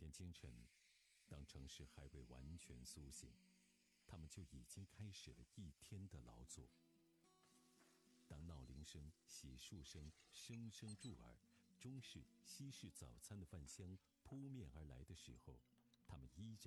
天清晨，当城市还未完全苏醒，他们就已经开始了一天的劳作。当闹铃声、洗漱声声声入耳，中式、西式早餐的饭香扑面而来的时候，他们依然